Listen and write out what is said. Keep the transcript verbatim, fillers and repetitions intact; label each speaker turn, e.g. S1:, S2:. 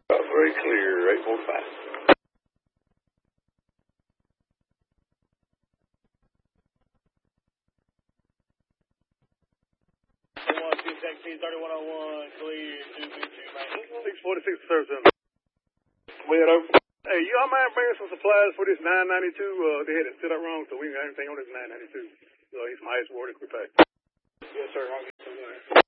S1: Uh, very clear, eight four five.
S2: one two sixteen thirty-one oh one, clear, two two two, man.
S3: six forty-six service center.
S1: We had over.
S3: Hey, you all mind bringing some supplies for this nine ninety-two? Uh, they had it set up wrong, so we ain't got anything on this nine ninety-two. So he's some ice water quick pack.
S1: Yes, sir. I'll get some there.